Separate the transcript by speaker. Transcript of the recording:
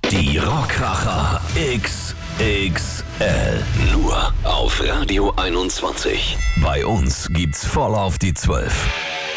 Speaker 1: Die Rockracher XXL. Nur auf Radio 21. Bei uns gibt's voll auf die 12.